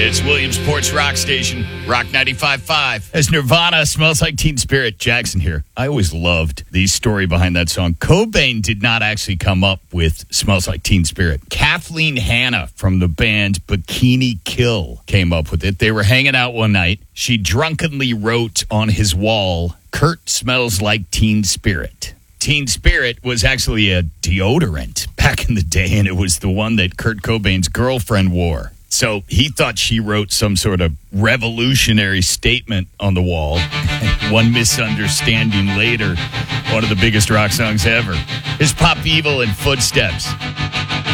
It's Williamsport's rock station, Rock 95.5. As Nirvana Smells Like Teen Spirit, Jackson here. I always loved the story behind that song. Cobain did not actually come up with Smells Like Teen Spirit. Kathleen Hanna from the band Bikini Kill came up with it. They were hanging out one night. She drunkenly wrote on his wall, "Kurt smells like Teen Spirit." Teen Spirit was actually a deodorant back in the day, and it was the one that Kurt Cobain's girlfriend wore. So he thought she wrote some sort of revolutionary statement on the wall. One misunderstanding later, one of the biggest rock songs ever is Pop Evil and Footsteps.